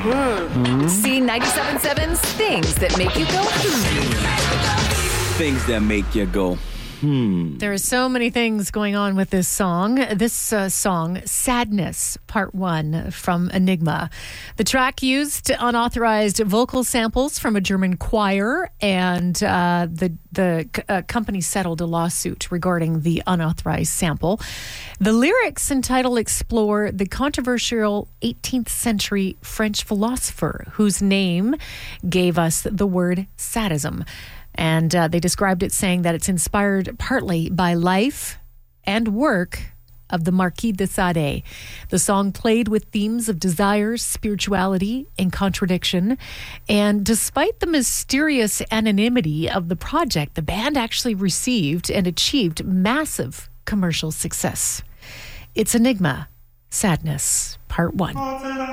C97.7's Things That Make You Go Things that make you go, There are so many things going on with this song. This song, Sadness, Part 1 from Enigma. The track used unauthorized vocal samples from a German choir, and the company settled a lawsuit regarding the unauthorized sample. The lyrics in title explore the controversial 18th century French philosopher whose name gave us the word sadism. And they described it saying that it's inspired partly by life and work of the Marquis de Sade. The song played with themes of desire, spirituality, and contradiction. And despite the mysterious anonymity of the project, the band actually received and achieved massive commercial success. It's Enigma, Sadness, Part 1.